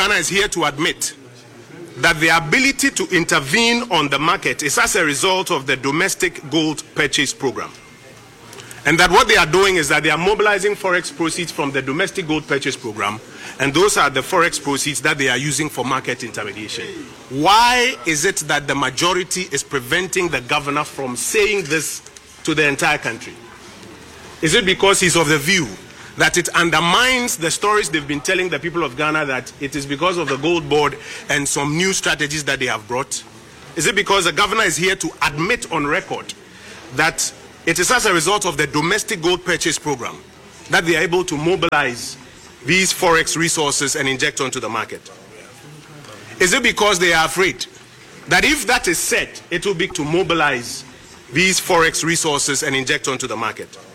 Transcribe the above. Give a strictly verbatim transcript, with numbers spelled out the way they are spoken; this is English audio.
Ghana is here to admit that the ability to intervene on the market is as a result of the domestic gold purchase program. And that what they are doing is that they are mobilizing forex proceeds from the domestic gold purchase program, and those are the forex proceeds that they are using for market intermediation. Why is it that the majority is preventing the governor from saying this to the entire country? Is it because he's of the view that it undermines the stories they've been telling the people of Ghana, that it is because of the gold board and some new strategies that they have brought? Is it because the governor is here to admit on record that it is as a result of the domestic gold purchase program that they are able to mobilize these forex resources and inject onto the market? Is it because they are afraid that if that is said, it will be to mobilize these forex resources and inject onto the market?